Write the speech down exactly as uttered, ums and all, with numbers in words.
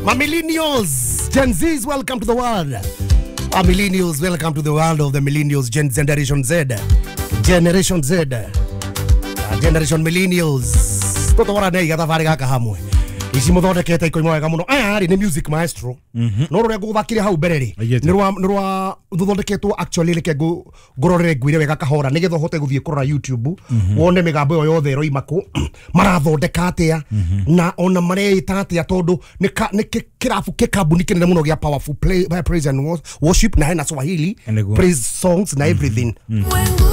My millennials, Gen Zs, welcome to the world. My millennials, welcome to the world of the millennials, Gen Generation Z. Generation Z. Uh, Generation millennials. Toto wara nei gata fari gaka hamwe. Isi muthondekete iko imwe muno. Aya ari ni music maestro. No ro guthakire hau bereri. Ni rwa ni rwa thuthondeketwo actually reke ngorore ngwire wega kahora nigetho hote guthie kurora YouTube. Wone migambo yo yothe ro imako marathondeka atia na ona mareita atia tondu ni ni kirafu ke kambuni kinene muno gia powerful play praise and worship na hena Swahili praise songs na everything.